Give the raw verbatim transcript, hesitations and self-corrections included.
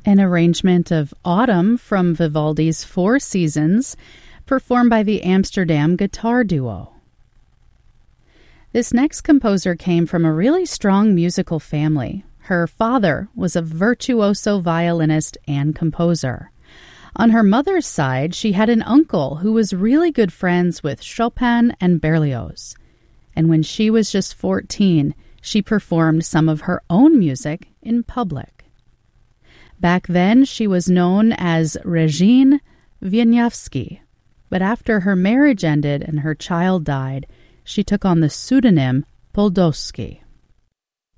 an arrangement of Autumn from Vivaldi's Four Seasons, performed by the Amsterdam Guitar Duo. This next composer came from a really strong musical family. Her father was a virtuoso violinist and composer. On her mother's side, she had an uncle who was really good friends with Chopin and Berlioz. And when she was just fourteen, she performed some of her own music in public. Back then, she was known as Regine Wieniawski, but after her marriage ended and her child died, she took on the pseudonym Poldowski.